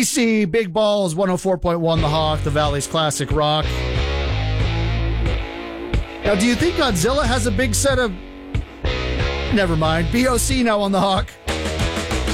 BC, Big Balls, 104.1 The Hawk, the Valley's classic rock. Now, do you think Godzilla has a big set of... Never mind. BOC now on The Hawk.